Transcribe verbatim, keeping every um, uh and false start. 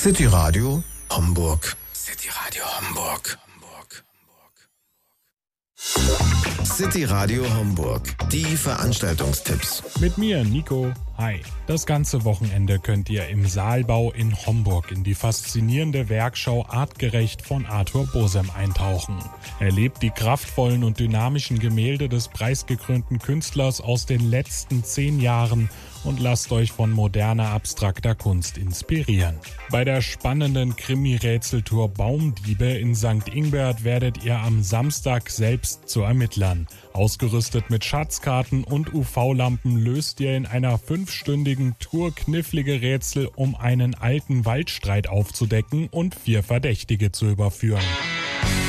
City Radio Hamburg. City Radio Hamburg. City Radio Hamburg. Die Veranstaltungstipps. Mit mir, Nico. Hi. Das ganze Wochenende könnt ihr im Saalbau in Homburg in die faszinierende Werkschau Artgerecht von Arthur Bosem eintauchen. Erlebt die kraftvollen und dynamischen Gemälde des preisgekrönten Künstlers aus den letzten zehn Jahren und lasst euch von moderner, abstrakter Kunst inspirieren. Bei der spannenden Krimi-Rätseltour Baumdiebe in Sankt Ingbert werdet ihr am Samstag selbst zu Ermittlern. Ausgerüstet mit Schatzkarten und U V-Lampen löst ihr in einer fünfstündigen Tour knifflige Rätsel, um einen alten Waldstreit aufzudecken und vier Verdächtige zu überführen.